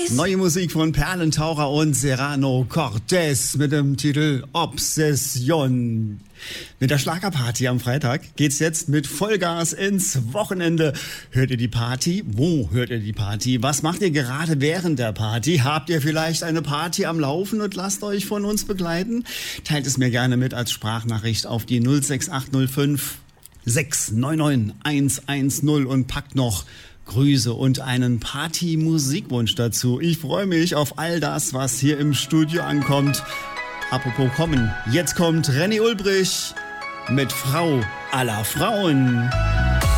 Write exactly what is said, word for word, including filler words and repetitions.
Neue Musik von Perlentaucher und Serrano Cortés mit dem Titel Obsession. Mit der Schlagerparty am Freitag geht's jetzt mit Vollgas ins Wochenende. Hört ihr die Party? Wo hört ihr die Party? Was macht ihr gerade während der Party? Habt ihr vielleicht eine Party am Laufen und lasst euch von uns begleiten? Teilt es mir gerne mit als Sprachnachricht auf die null sechs acht null fünf sechs neun neun eins eins null und packt noch Grüße und einen Party-Musikwunsch dazu. Ich freue mich auf all das, was hier im Studio ankommt. Apropos kommen, jetzt kommt Renny Ulbrich mit Frau aller Frauen.